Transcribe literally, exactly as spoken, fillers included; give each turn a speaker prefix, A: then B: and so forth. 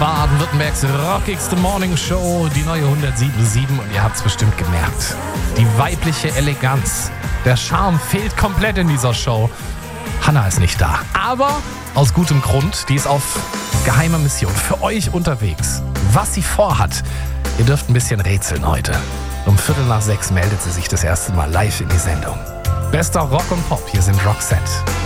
A: Baden-Württembergs rockigste Morningshow, die neue hundertsieben Komma sieben. Und ihr habt es bestimmt gemerkt. Die weibliche Eleganz, der Charme fehlt komplett in dieser Show. Hannah ist nicht da. Aber aus gutem Grund, die ist auf geheimer Mission für euch unterwegs. Was sie vorhat, ihr dürft ein bisschen rätseln heute. Um Viertel nach sechs meldet sie sich das erste Mal live in die Sendung. Bester Rock und Pop, hier sind Roxette.